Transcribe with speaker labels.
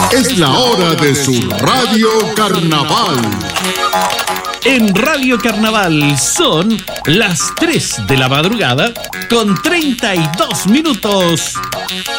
Speaker 1: Es la hora de su Radio Carnaval.
Speaker 2: En Radio Carnaval son las 3 de la madrugada con 32 minutos.